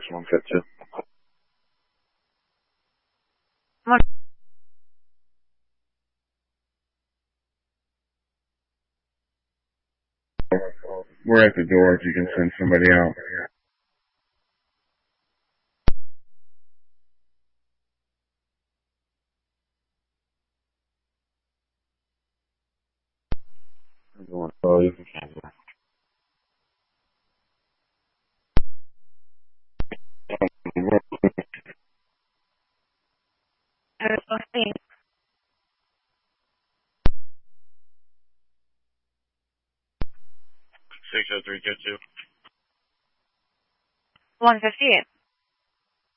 office 152. We're at the door if you can send somebody out. Oh, you can cancel. Okay. 60322. 158.